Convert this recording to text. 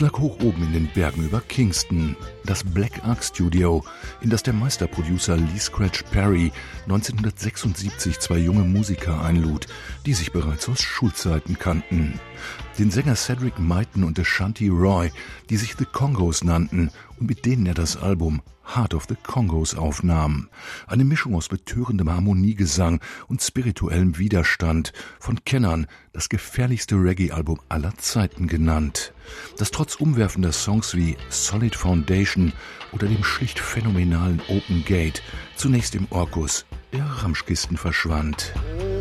lag hoch oben in den Bergen über Kingston, das Black Ark Studio, in das der Meisterproducer Lee Scratch Perry 1976 zwei junge Musiker einlud, die sich bereits aus Schulzeiten kannten. Den Sänger Cedric Myton und Ashanti Roy, die sich The Congos nannten und mit denen er das Album Heart of the Congos aufnahm. Eine Mischung aus betörendem Harmoniegesang und spirituellem Widerstand, von Kennern das gefährlichste Reggae-Album aller Zeiten genannt, das trotz umwerfender Songs wie Solid Foundation oder dem schlicht phänomenalen Open Gate zunächst im Orkus der Ramschkisten verschwand.